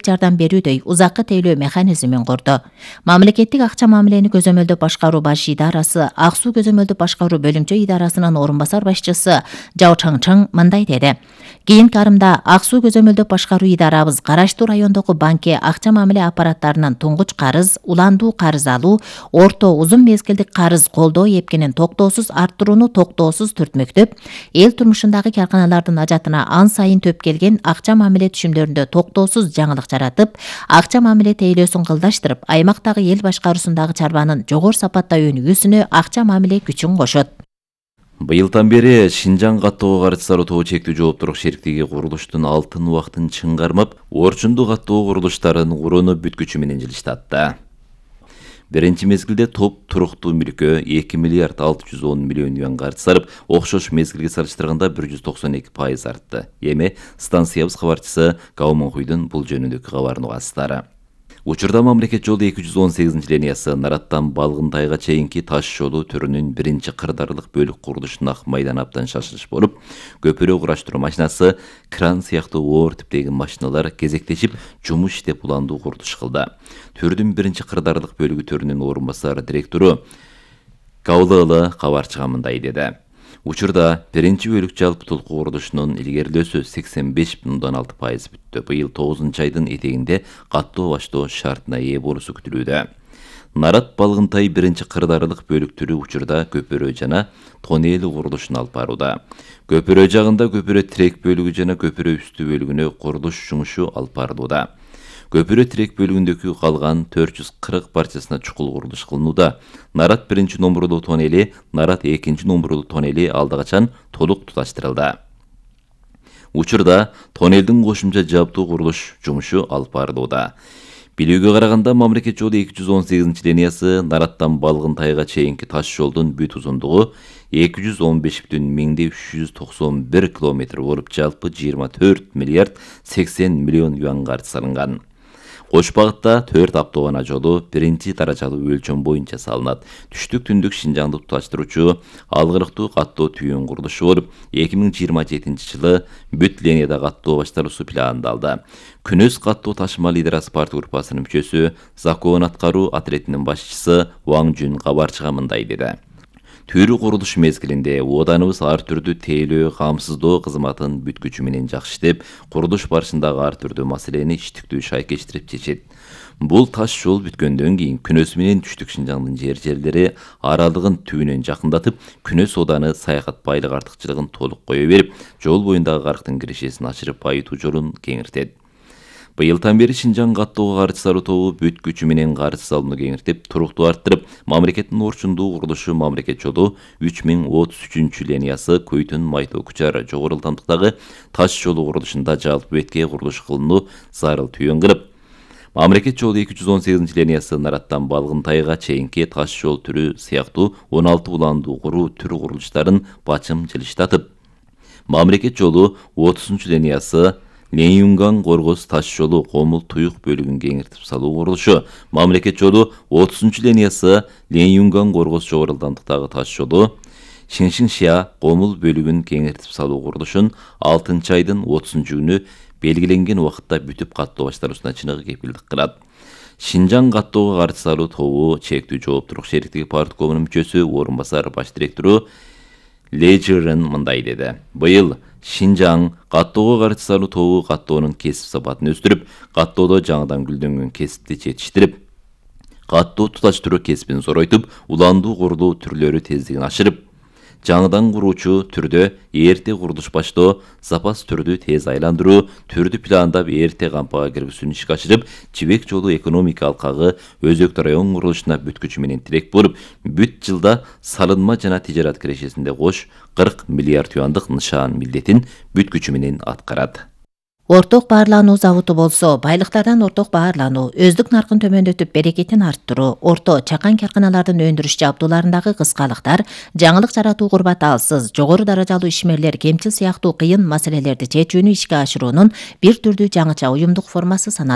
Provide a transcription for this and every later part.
жардам берүүдөй узакка тейлөө механизмин курду. Мамлекеттик акча мамилени көзөмөлдөп башкаруу баш идарасы Ак суу көзөмөлдөп башкаруу бөлүмчө идарасынын орун басар башчысы Жао Чаңчың мындай деди. Кийинки арымда Ак суу көзөмөлдөп башкаруу идарабыз караштуу райондогу банкке акча мамиле аппараттарынын туңгуч карыз, уландуу карыз алуу, орто узун мезгилдик карыз колдоо эпкенин токтоосуз арттырууну токтоосуз түртмөктөп, эл турмушундагы карканалардын ажатына ан сайын төп келген акча мамиле түшүмдөрүндө токтоосуз жаңылык жаратып, акча мамиле тейлөөсүн кылдаштырып, аймактагы эл башкаруусундагы чарбанын жогору сапатта өнүгүүсүнө акча мамиле күчүн кошот. Быйылдан бери Шинжаң каттоого каршы салуу тобу чектүү жооптуулук шериктиги курулуштун алтын убактын чыңгармап, орчундуу каттоо курулуштарын курууну бүткүчү менен жылыштатты. Биринчи мезгилде топ туруктуу мүлккө 2 миллиард 610 миллион юан каржы сарып, окшош мезгилге салыштырганда 192% артты. Эми станциябыз кабарчысы Гаумонхуйдун бул жөнүндөгү кабарын угасыздар. Учурда мамлекет жолу 218 линиясы Нараттан Балгынтайга чейинки таш жолу түрүнүн биринчи кырдаарлык бөлүк курулушуна майдан абдан шашылыш болуп, көпүрө кураштыруу машинасы, кран сыяктуу оор типтеги машиналар кезектешип, жумуш иштеп уландуу курулуш кылды. Түрдүн биринчи кырдаарлык бөлүгү төрүнүн орун басар директору Каулалы кабарчыга мындай деди. Учурда биринчи бөлүк жалпы толку курулушунун илгерилөөсү 85,6% бүттү. Быйыл 9 айдын этегинде каттоо баштоо шартына ээ болуусу күтүлүүдө. Нарат Балгынтай биринчи кырдаарлык бөлүк түрү учурда көпүрө жана тоннель курулушун алып барууда. Көпүрө жагында көпүрө тирек бөлүгү жана көпүрө үстү бөлүгүнө курулуш жумушу алып барылууда. Көпүрө тирек бөлүгүндөгү калган 440 парчасына чукул курулуш кылынууда. Нарат биринчи номурлуу тоннели, Нарат экинчи номурлуу тоннели алдыгачан толук туташтырылды. Учурда тоннелдин кошумча жабдуу курулуш жумушу алып барылууда. Билүүгө караганда мамлекет жолу 218 линиясы Нараттан Балгынтайга чейинки таш жолдун бүт узундугу 215,391 километр болуп, жалпы 24 миллиард 80 миллион юан каржы салынган. Кош багытта 4 автобан жолу биринчи даражалуу өлчөм боюнча салынат. Түштүк-түндүк Шинжаңды туташтыруучу алгырыктуу каттоо түйүн курулушу болуп, 2027 жылы бүт линияда каттоо башталуусу пландалды. Күнөс каттоо ташымал идарасы партия группасынын мүчөсү, закон аткаруу отрядынын башчысы Ваң Жүн кабарчыга мындай деди. Түрү курулуш мезгилинде оданыбыз ар түрдүү тейлөө, камсыздоо кызматын бүткүчү менен жакшы иштеп, курулуш барышындагы ар түрдүү маселени иштиктүү шайкештирип чечет. Бул таш жол бүткөндөн кийин Күнөс менен Түштүк Шинжаңдын жерлери аралыгын түбүнөн жакындатып, Күнөс оданы саякат байлык артыкчылыгын толук кое берип, жол боюндагы карыктын кирешесин ачырып, байытуу жолун кеңиртет. Быйылдан бери Шинжаң каттоого каржы салуу тобу бүт күчү менен каржы салууну кеңиртип, туруктуу арттырып, мамлекеттин орчундуу курулушу мамлекет жолу 3033 линиясы Көйтүн Майтоо Кучар жогору ылдамдыктагы таш жолу курулушунда жалпы бетке курулуш кылынуу зарыл түйүн кылып, мамлекет жолу 218 линиясы Нараттан Балгынтайга чейинки таш жол түрү сыяктуу 16 уландуу куруу түрү курулуштарын бачым жылыштатып, мамлекет жолу 30 линиясы Ленюнган Коргоз таш жолу Комул Туюк бөлүгүн кеңиртип салуу курулушу, мамлекет жолу 30 линиясы Ленюнган Коргоз жогору ылдамдыктагы таш жолу Шиншиншия Комул бөлүгүн кеңиртип салуу курулушун 6 айдын 30 күнү белгиленген убакытта бүтүп каттоо башталуусуна чыныгы кепилдик кылат. Шинжаң каттоого каржы салуу тобу чектүү жооптуулук шериктиги парткомунун мүчөсү, орун басар баш директору Лежерен мындай деди. Быйыл Шинжаң каттоого каржы салуу тобу каттоонун кесип сапатын өстүрүп, каттоодо жаңыдан гүлдөнгөн кесипти жетиштирип, каттоо туташтыруу кесибин зоройтуп, уландуу курулуу түрлөрү тездигин ашырып, жаңыдан куруучу түрдө эрте курулуш баштоо, запас түрдү тез айландыруу, түрдү пландап эрте кампага киргизүүнү ишке ашырып, Жибек жолу экономика алкагы өзөктүү район курулушуна бүткүчү менен тирек болуп, бүт жылда салынма жана тижарат кирешесинде кош 40 миллиард юандык нышан милдетин бүткүчү менен аткарат. Орток баарлануу заводу болсо, байлыктардан орток баарлануу, өздүк наркын төмөндөтүп берекетин арттыруу, орто чакан карканалардын өндүрүш жабдууларындагы кыскалыктар, жаңылык жаратуу курбаталсыз, жогору даражалуу ишмерлер кемчил сыяктуу кыйын маселелерди чечүүнү ишке ашыруунун бир түрдүү жаңыча уюмдук формасы саналат.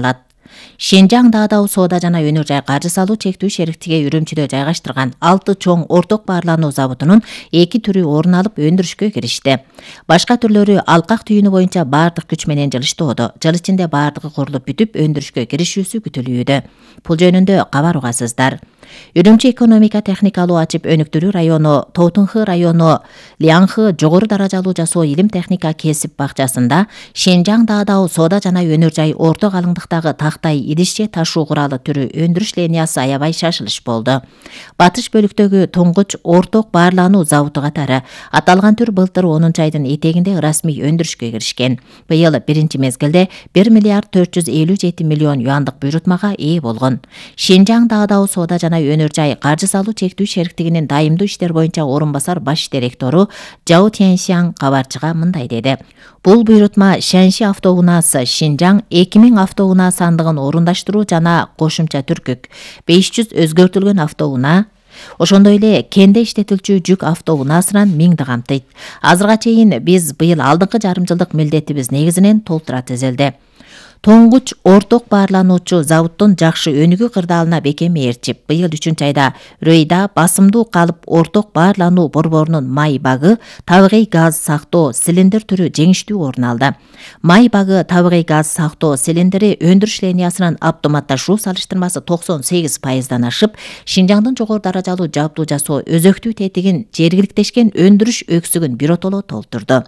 Шинжаң Даадау соода жана өнөр жай каржы салуу чектүү шериктиги Үрүмчүдө жайгаштырган 6 чоң орток баарлануу заводунун 2 түрү орун алып өндүрүшкө киришти. Башка түрлөрү алкак түйүнү боюнча баардык күч менен жылыштоодо. Жыл ичинде баардыгы курулуп бүтүп өндүрүшкө киришүүсү күтүлүүдө. Бул жөнүндө кабар угасыздар. Үрүмчү экономика техникалуу ачып өнүктүрүү району, Тоутунхы району Лиаңхы жогору даражалуу жасоо илим техника кесип бакчасында Шинжаң Даадау соода жана өнөр жай орто калыңдыктагы тактай идишче ташуу куралы түрү өндүрүш линиясы аябай шашылыш болду. Батыш бөлүктөгү туңгуч орток баарлануу заводу катары аталган түр былтыр 10 айдын этегинде расмий өндүрүшкө киришкен. Быйыл биринчи мезгилде 1 миллиард 457 миллион юандык буйрутмага ээ болгон. Шинжаң Даадау соода жана өнөр жай каржы салуу чектүү шериктигинин дайымдуу иштер боюнча орун басар баш директору Жао Тяньсяң кабарчыга мындай деди. Бул буйрутма Шаньши автоунаасы Шинжаң 2000 автоунаа сандыгын орундаштыруу жана кошумча түркүк 500 өзгөртүлгөн автоунаа, ошондой эле кенде иштетилчү жүк автоунаасынан 1000 камтыйт. Азырга чейин биз быйыл алдыңкы жарым жылдык милдетибиз негизинен толтура түзүлдү. Тоңгуч орток баарлануучу заводдун жакшы өнүгүү кырдаалына бекем ээрчип, быйыл 3-айда Рөйда басымдуу калып орток баарлануу борборунун май багы табигый газ сактоо цилиндр түрү жеңиштүү орун алды. Май багы табигый газ сактоо цилиндри өндүрүш линиясынын автоматташуу салыштырмасы 98%дан ашып, Шинжаңдын жогору даражалуу жабдуу жасоо өзөктүү тетигин жергиликтешкен өндүрүш өксүгүн биротоло толтурду.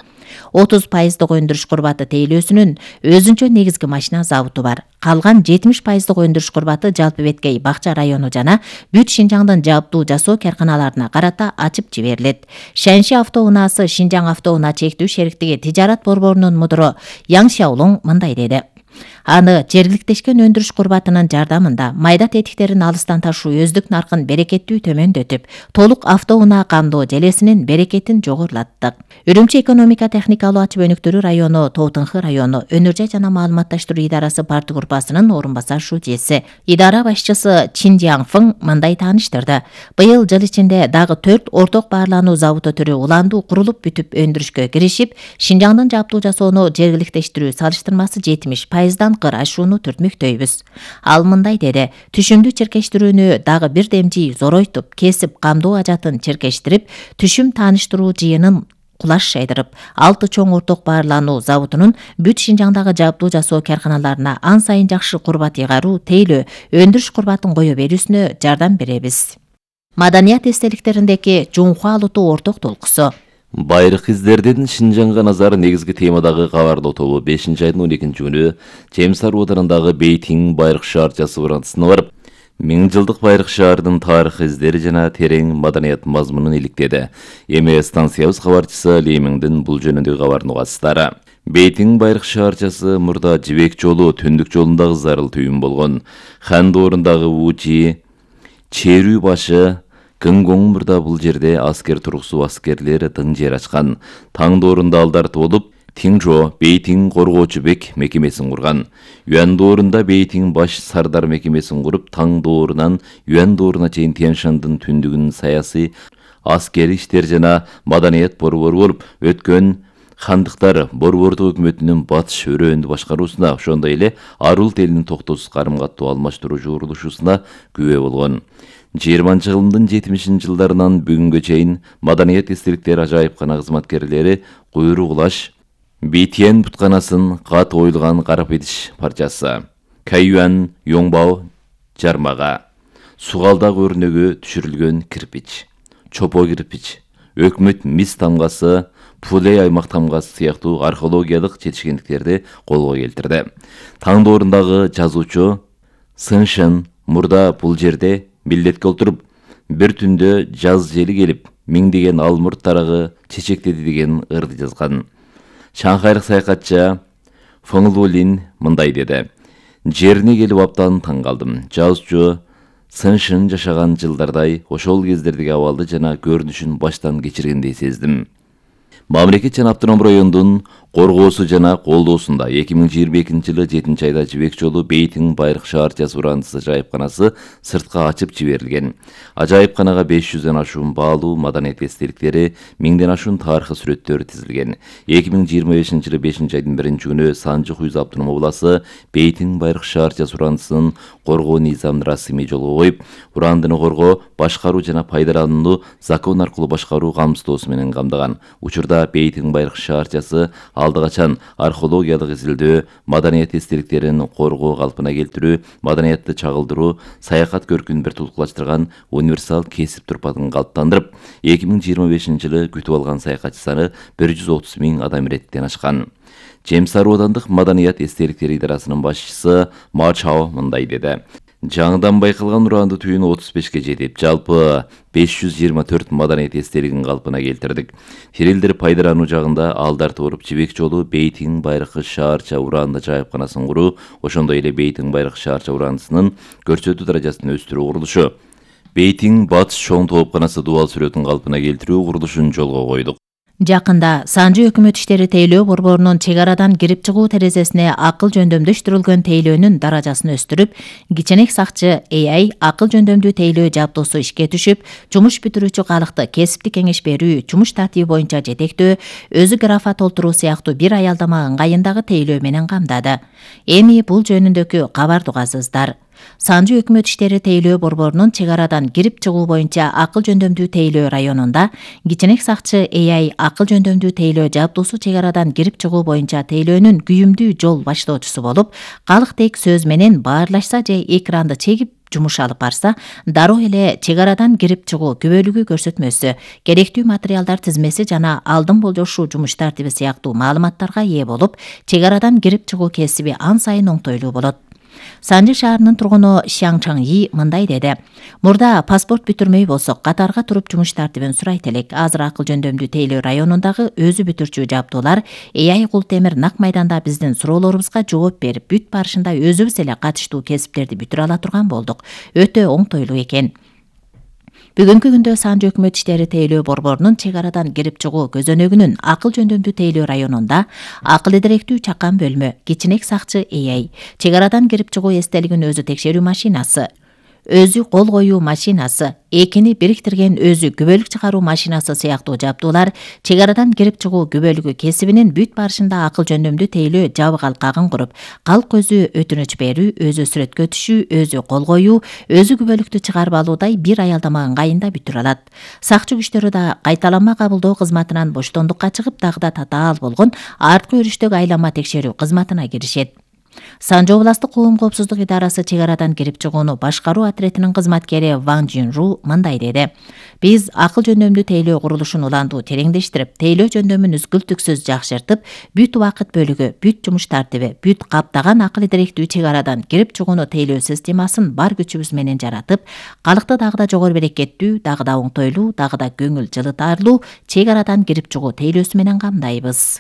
30% өндүрүш курбаты тейлөөсүнүн өзүнчө негизги машина заводу бар. Калган 70% өндүрүш курбаты Жалпы Беткей Бакча району жана бүт Шинжаңдын жабдуу жасоо карканаларына карата ачып жиберилет. Шаньши автоунаасы Шинжаң автоунаа чектүү шериктиги тижарат борборунун мудуру Яң Шаолуң мындай деди. Аны жергиликтешкен өндүрүш курбатынын жардамында майда тетиктерин алыстан ташуу өздүк наркын берекеттүү төмөндөтүп, толук автоунаа камдоо желесинин берекетин жогорулаттык. Үрүмчү экономика техникалуу ачып өнүктүрүү району, Тоутунхы району өнөр жай жана маалыматташтыруу идарасы парты группасынын орун басар шуудьеси, идара башчысы Чин Яңфың мындай тааныштырды. Быйыл жыл ичинде дагы 4 орток баарлануу заводу түрү уландуу курулуп бүтүп өндүрүшкө киришип, Шинжаңдын жабдуу жасоону жергиликтештирүү салыштырмасы 70%дан кыр ашууну түртмөктөйбүз. Ал мындай деди. Түшүмдү черкештирүүнү дагы бир демжи зоройтуп, кесип камдоо ажатын черкештирип, түшүм тааныштыруу жыйынын кулаш жайдырып, 6 чоң орток баарлануу заводунун бүт Шинжаңдагы жабдуу жасоо карканаларына ан сайын жакшы курбат ыйгаруу, тейлөө, өндүрүш курбатын кое берүүсүнө жардам беребиз. Маданият эстеликтериндеки Жунхуа Алуту орток толкусу. Байрак издерден Шинжаңга назар негизги темадагы кабарлоо тобу 5-айдын 12 күнү Жемсар оодарындагы Бейтиң байрак шаарчасы барантысына барып, 1000 жылдык байрак шаардын тарых издери жана терең маданият мазмунун иликтеди. Эми станциябыз кабарчысы Леймиңдин бул жөнүндөгү кабарын угасыздар. Бейтиң байрак шаарчасы мурда Жибек жолу түндүк жолундагы зарыл түйүн болгон. Хан доорундагы Учи, Черүү башы, Кынгоң мурда бул жерде аскер тургусу аскерлери тың жер ачкан. Таң доорунда алдарты болуп, Тиңжо Бейтиң коргоочу бек мекемесин курган. Юан доорунда Бейтиң баш сардар мекемесин куруп, Таң доорунан Юан дооруна чейин Тяньшандын түндүгүнүн саясий, аскери иштер жана маданият борбору болуп өткөн хандыктар борбордук өкмөтүнүн батыш өрөөндү башкаруусуна, ошондой эле Арулт элинин токтоосуз карым-каттоо алмаштыруучу урулушуусуна күбө болгон. 20-жылдын 70-жылдарынан бүгүнгө чейин маданият эстеликтери ажайыпкана кызматкерлери куйрук улаш, Бейтиен бутканасын кат оюлган карап идиш парчасы, Кайюан Йоңбао жармага, Сугалдак өрнөгү түшүрүлгөн кирпич, Чопо кирпич, өкмөт мис тамгасы, Пулей аймак тамгасы сыяктуу археологиялык жетишкендиктерди колго келтирди. Таң доорундагы жазуучу Сыншын мурда бул жерде милдетке олтуруп, бир түндө жаз жели келип, миңдеген алмурт тарагы чечектеди деген ырды жазган. Шанхайлык саякатчы Фыңлулин мындай деди. Жерине келип аптан таң калдым. Жазуучу Сыншын жашаган жылдардай ошол кездердеги абалды жана көрүнүшүн баштан кечиргендей сездим. Мамлекет жана автоном райондун коргоосу жана колдоосунда 2022-жылы 7-айда жибек жолу Бейтиң Байрак шаарчасы урандысы жайыпканасы сыртка ачып жиберилген. Ажайыпканага 500дөн ашуун баалуу маданият эстеликтери, 1000ден ашуун тарыхый сүрөттөр тизилген. 2025-жылы 5-айдын 1-күнү Санжы Хуйз автоном обласы Бейтиң Байрак шаарчасы урандысынын коргоо низамын расмий жолго коюп, урандыны коргоо, башкаруу жана пайдаланууну закон аркылуу башкаруу камсыздоосу менен камдаган. Учурда Бейтиң Байрак шаарчасы алды качан археологиялык изилдөө, маданият эстеликтерин коргоо, калпына келтирүү, маданиятты чагылдыруу, саякат көркүн бир тулкулаштырган универсал кесип турпатын калыптандырып, 2025-жылы күтүп алган саякатчы саны 130 000 адам иреттен ашкан. Жемсар аудандык маданият эстеликтери идарасынын башчысы Ма Чао мындай деди. Жаңыдан байкалган уранды түйүн 35ке жетип, жалпы 524 маданият эстелигин калпына келтирдик. Тирилдер пайдалануу жагында алдарты уруп жибек жолу Бейтиң Байрак шаарча уранды жайыпканасын куруу, ошондой эле Бейтиң Байрак шаарча урандысынын көрсөтүү даражасын өстүрүү курулушу. Бейтиң Батыш чоң тоопканасы дубал сүрөтүн калпына келтирүү курулушун жолго койдук. Жакында Санжы өкмөт иштери тейлөө борборунун чек арадан кирип чыгуу терезесине акыл жөндөмдөштүрүлгөн тейлөөнүн даражасын өстүрүп, кичинек сакчы AI акыл жөндөмдүү тейлөө жабдуусу ишке түшүп, жумуш бүтүрүүчү калыкты кесиптик кеңеш берүү, жумуш тартиби боюнча жетектөө, өзү графа толтуруу сыяктуу бир аялдама ыңгайындагы тейлөө менен камдады. Эми бул жөнүндөгү кабарды угасыздар. Санжы өкмөт иштери тейлөө борборунун чек арадан кирип чыгуу боюнча акыл жөндөмдүү тейлөө районунда кичинек сакчы AI акыл жөндөмдүү тейлөө жабдуусу чек арадан кирип чыгуу боюнча тейлөөнүн күйүмдүү жол баштоочусу болуп, калык тек сөз менен баарлашса же экранды чегип жумуш алып барса, дароо эле чек арадан кирип чыгуу күбөлүгү көрсөтмөсү, керектүү материалдар тизмеси жана алдын болжошуу жумуш тартиби сыяктуу маалыматтарга ээ болуп, чек арадан кирип чыгуу кесиби ан сайын оңтойлуу болот. Санжы шаарынын тургуну Шаң Чаң И мындай деди. Мурда паспорт бүтүрмөй болсок, катарга туруп жумуш тартибин сурайт элек. Азыр акыл жөндөмдүү тейлөө районундагы өзү бүтүрчү жабдуулар AI Култемир нак майданда биздин суроолорубузга жооп берип, бүт барышында өзүбүз эле катыштуу кесиптерди бүтүрө ала турган болдук. Өтө оңтойлуу экен. Бүгүнкү күндө Санжы өкмөт иштери тейлөө борборунун чек арадан кирип чыгуу көзөнөгүнүн акыл жөндөмдүү тейлөө районунда акыл идиректүү чакан бөлмө, кичинек сакчы AI, чек арадан кирип чыгуу эстелигин өзү текшерүү машинасы, өзү кол коюу машинасы, экини бириктирген өзү күбөлүк чыгаруу машинасы сыяктуу жабдуулар чек арадан кирип чыгуу күбөлүгү кесибинин бүт барышында акыл жөндөмдүү тейлөө жабык алкагын куруп, калк өзү өтүнүч берүү, өзү сүрөткө түшүү, өзү кол коюу, өзү күбөлүктү чыгарып алуудай бир аялдама ыңгайында бүтүрө алат. Сакчы күчтөрү да кайталанма кабылдоо кызматынан боштондукка чыгып, дагы да татаал болгон арткы өрүштөгү айланма текшерүү кызматына киришет. Санжы областык коом коопсуздук идарасы чек арадан кирип чыгууну башкаруу отрядынын кызматкери Ван Жинру мындай деди. Биз акыл жөндөмдүү тейлөө курулушун улантуу тереңдештирип, тейлөө жөндөмүн үзгүлтүксүз жакшыртып, бүт убакыт бөлүгү, бүт жумуш тартиби, бүт каптаган акыл идиректүү чек арадан кирип чыгууну тейлөө системасын бар күчүбүз менен жаратып, калыкты дагы да жогору берекеттүү, дагы да оңтойлуу, дагы да көңүл жылытарлуу чек арадан кирип чыгуу тейлөөсү менен камдайбыз.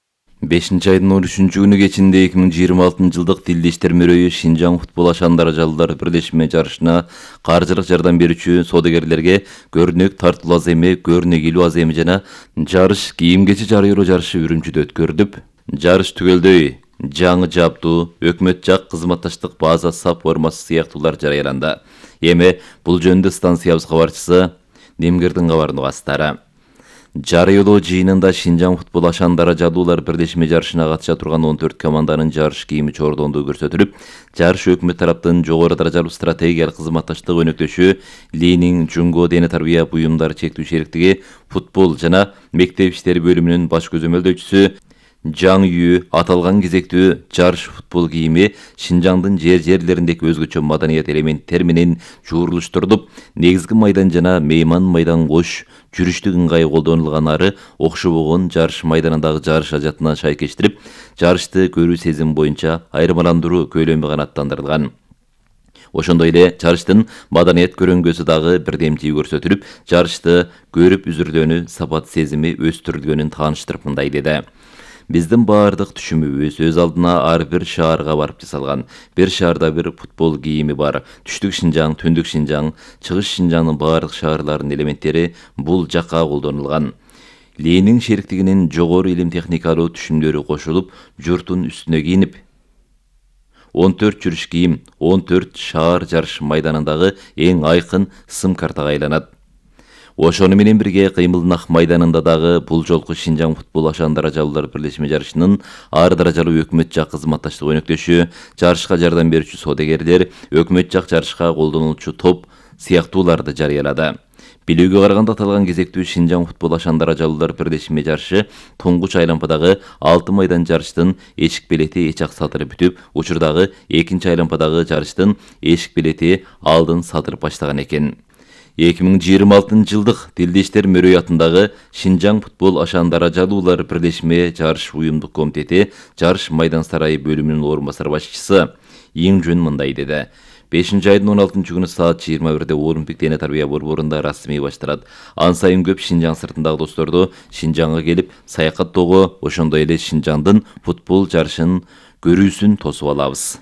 5-айдын 13-күнү кечинде 2026-жылдык Тилди иштер мөрөйү Шинжаң футбол ашан даражалуулар бирлешме жарышына каржылык жардам берүүчү соодагерлерге көрүнөк тартылуу аземи, көрүнөк илүү аземи жана жарыш кийим-кечи жарыялоо жарышы Үрүмчүдө өткөрүлүп, жарыш түгөлдөй жаңы жабдуу, өкмөт жак кызматташтык база сап формасы сыяктуулар жарыяланды. Эми бул жөнүндө станциябыз кабарчысы Немгирдин кабарын угасыздар. Жарыялоо жыйынында Шинжаң футбол ашан даражалуулар бирлешме жарышына катыша турган 14 команданын жарыш кийими чордондугу көрсөтүлүп, жарыш өкмөт тараптын жогору даражалуу стратегиялык кызматташтык өнөктөшү Ленин Жунго дене тарбия буюмдары чектүү шериктиги футбол жана мектеп иштери бөлүмүнүн баш көзөмөлдөөчүсү Жаң Ю аталган кезектүү жарыш футбол кийими Шинжаңдын жерлериндеги өзгөчө маданият элементтер менен жуурулуштурулуп, негизги майдан жана мейман майдан кош жүрүштүк ыңгай колдонулган окшобогон жарыш майданындагы жарыш ажатына шайкештирип, жарышты көрүү сезим боюнча айырмаландыруу көйлөмү канааттандырылган. Ошондой эле жарыштын маданият көрөңгөсү дагы бирдемчиги көрсөтүлүп, жарышты көрүп үзүрдөөнү сапат сезими өстүрүлгөнүн тааныштырып мындай деди. Биздин баардык түшүмүбүз өз алдына ар бир шаарга барып жасалган. Бир шаарда бир футбол кийими бар. Түштүк Шинжаң, Түндүк Шинжаң, Чыгыш Шинжаңдын баардык шаарларынын элементтери бул жакка колдонулган. Ленин шериктигинин жогору илим техникалуу түшүмдөрү кошулуп, журттун үстүнө кийинип, 14 жүрүш кийим 14 шаар жарыш майданындагы эң айкын сым картага айланат. Ошону менен бирге Кыймылнах майданында дагы бул жолку Шинжаң футбол ашан даражалуулар бирлешме жарышынын ар даражалуу өкмөт жак кызматташтык өнөктөшү, жарышка жардам берүүчү соодагерлер, өкмөт жак жарышка колдонулчу топ сыяктууларды жарыялады. Билүүгө караганда аталган кезектүү Шинжаң футбол ашан даражалуулар бирлешме жарышы туңгуч айлампадагы 6 майдан жарыштын эшик белети эч ак сатыры бүтүп, учурдагы экинчи айлампадагы жарыштын эшик белети алдын сатыр баштаган экен. 2026 жылдык Тилди иштер мөрөй атындагы Шинжаң футбол ашан даражалуулар бирлешме жарыш уюмдук комитети жарыш майдан сарайы бөлүмүнүн орун басар башчысы Иң Жөн мындай деди. 5-айдын 16 күнү саат 21-де Олимпик дене тарбия борборунда расмий башталат. Ан сайын көп Шинжаң сыртындагы досторду Шинжаңга келип саякаттоого, ошондой эле Шинжаңдын футбол жарышын көрүүсүн тосуп алабыз.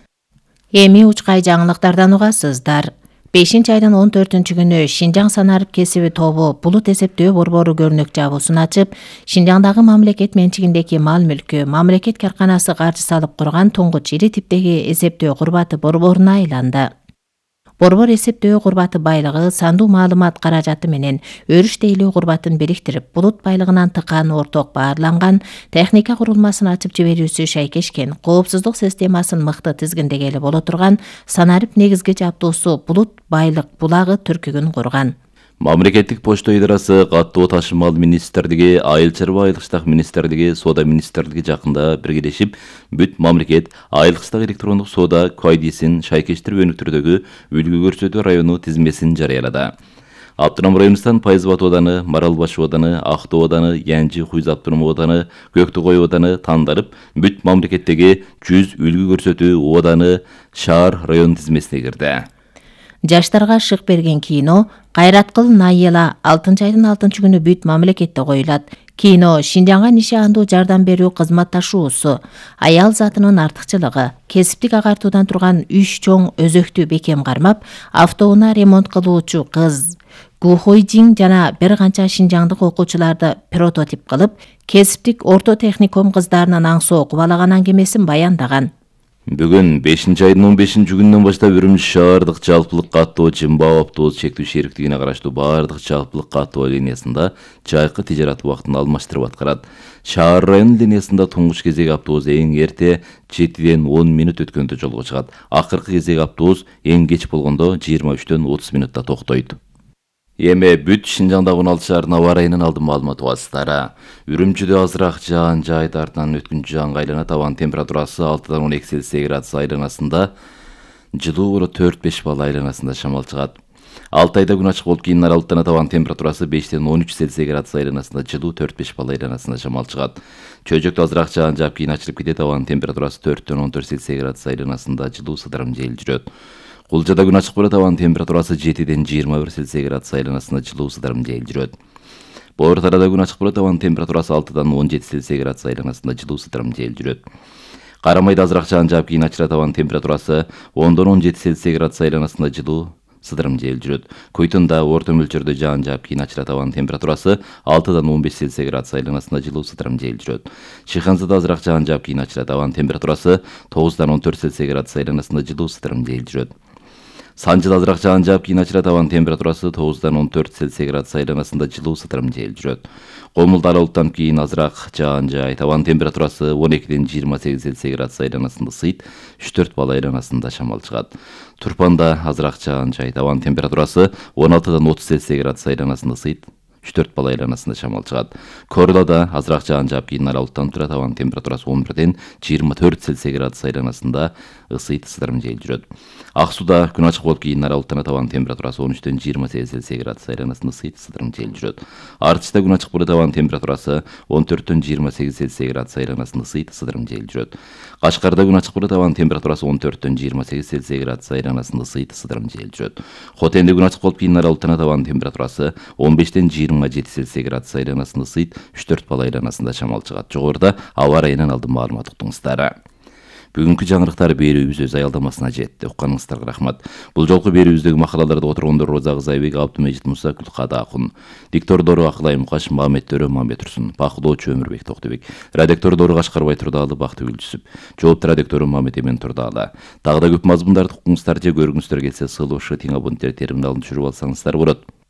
Эми учкай жаңылыктардан угасыздар. 5-айдын 14 күнү Шинжаң санарып кесиби тобу булут эсептөө борбору көрүнөк жабуусун ачып, Шинжаңдагы мамлекет менчигиндеги мал-мүлкү, мамлекет карканасы каржы салып курган туңгуч ири типтеги эсептөө курбаты борборуна айланды. Борбор эсептөө курбаты байлыгы сандуу маалымат каражаты менен өрүш тейлөө курбатын бириктирип, булут байлыгынан тыкан орток баарланган техника курулмасын ачып жиберүүсү шайкешкен, коопсуздук системасын мыкты тизгиндегели боло турган санарып негизги жабдуусу булут байлык булагы түркүгүн курган. Мамлекеттик почта идарасы, каттоо ташымал министрлиги, айыл чарба айылкычтак министрлиги, соода министрлиги жакында биргелешип, бүт мамлекет айылкычтак электрондук соода кайдисин шайкештирип өнүктүрүүдөгү үлгү көрсөтүү району тизмесин жарыялады. Автоном районунан Пайызбат ооданы, Маралбаш ооданы, Актоо ооданы, Янжи Хуйз автоном ооданы, Көктөгөй ооданы тандырып, бүт мамлекеттеги 100 үлгү көрсөтүү ооданы шаар район тизмесине кирди. Жаштарга шык берген кино Кайраткыл Найела 6-айдын 6 күнү бүт мамлекетте коюлат. Кино Шинжаңга нишандуу жардам берүү кызматташуусу, аял затынын артыкчылыгы, кесиптик агартуудан турган 3 чоң өзөктү бекем кармап, автоунаа ремонт кылуучу кыз Гухойжин жана бир канча шинжаңдык окуучуларды прототип кылып, кесиптик орто техникум кыздарынын аңсоо кубалаган аңгемесин баяндаган. Бүгүн 5-айдын 15 күнүнөн баштап Үрүмчү шаардык жалпылык каттоо Жымбаа автобус чектүү шериктигине караштуу баардык жалпылык каттоо линиясында жайкы тижарат убактын алмаштырып аткарат. Шаар районунун линиясында туңгуч кезек автобус эң эрте 7-ден 10 мүнөт өткөндө жолго чыгат. Акыркы кезек автобус эң кеч болгондо 23-дөн 30 мүнөттө токтойт. Эми бүт Шинжаңдагы 16 шаарынын аба ырайынын алдын маалымат угасыздар. Үрүмчүдө азыраак жаан жаайт артынан өткүнчү жаанга айланат. Абанын температурасы 6-дан 12 Цельсий градус айланасында, жылуу 4-5 балл айланасында шамал чыгат. 6 айда күн ачык болуп кийин аралыктанат. Абанын температурасы 5-ден 13 Цельсий градус айланасында, жылуу 4-5 балл айланасында шамал чыгат. Чөйжөктө азыраак жаан жаап кийин ачылып кетет. Абанын температурасы 4-ден 14 Цельсий градус айланасында, жылуу сыдырым жел жүрөт. Кулжада күн ачык болот. Абанын температурасы 7-ден 21 Цельсий градус айланасында, жылуу сыдырым жел жүрөт. Боор тарада күн ачык болот. Абанын температурасы 6-дан 17 Цельсий градус айланасында, жылуу сыдырым жел жүрөт. Карамайда азыраак жаан жаап кийин ачылат. Абанын температурасы 10-дан 17 Цельсий градус айланасында, жылуу сыдырым жел жүрөт. Көйтүндө орто мөлчөрдө жаан жаап кийин ачылат. Абанын температурасы 6-дан 15 Цельсий градус айланасында, жылуу сыдырым жел жүрөт. Шыханзада азыраак жаан жаап кийин ачылат. Абанын температурасы 9-дан 14 Цельсий градус айланасында, жылуу сыдырым жел жүрөт. Санжыда азыраак жаан жаап кийин ачылат. Абанын температурасы 9-дан 14 Цельсий градус айланасында, жылуу сыдырым жел жүрөт. Комулда аралыктан кийин азыраак жаан жаайт. Абанын температурасы 12-ден 28 Цельсий градус айланасында ысыйт, 3-4 балл айланасында шамал чыгат. Турпанда азыраак жаан жаайт. Абанын температурасы 16-дан 30 Цельсий градус айланасында ысыйт, 3-4 балл айланасында шамал чыгат. Корлада азыраак жаан жаап кийин аралыктан турат. Абанын температурасы 11-ден 24 Цельсий градус айланасында ысыйт, сыдырым жел жүрөт. Аксуда күн ачык болуп кийин аралыктанат. Абанын температурасы 13-ден 28 Цельсий градус айланасында ысыйт, сыдырым жел жүрөт. Артышта күн ачык болот. Абанын температурасы 14-ден 28 Цельсий градус айланасында ысыйт, сыдырым жел жүрөт. Кашкарда күн ачык болот. Абанын температурасы 14-ден 28 Цельсий градус айланасында ысыйт, сыдырым жел жүрөт. Хотенде күн ачык болуп кийин аралыктанат. Абанын температурасы 15-ден 27 Цельсий градус айланасында ысыйт, 3-4 балл айланасында шамал чыгат. Жогоруда аба ырайынын алдын маалымат уктуңуздар. Бүгүнкү жаңырыктар берүүбүз өз аялдамасына жетти. Укканыңыздарга рахмат. Бул жолку берүүбүздөгү макалаларды отургондор Роза Кызайбек, Абдумежит Муса, Күлкада Акун, диктордору Акылай Мукаш, Мамет Төрө, Мамбет Турсун, бакылоочу Өмүрбек Токтубек, редактордору Кашкарбай Турдаалы, Бактыгүл Жүсүп, жоопту редактору Мамет Эмен Турдаалы. Дагы да көп мазмундарды укуңуздар же көргүңүздөр келсе, ссылка тиң абоненттер терминалын түшүрүп алсаңыздар болот.